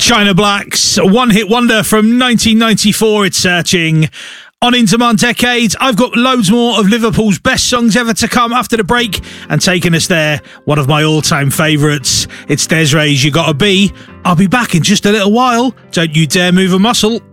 China Black's one-hit wonder from 1994, it's Searching. On In Demand Decades, I've got loads more of Liverpool's best songs ever to come after the break, and taking us there, one of my all-time favourites. It's Des'ree's You Gotta Be. I'll be back in just a little while. Don't you dare move a muscle.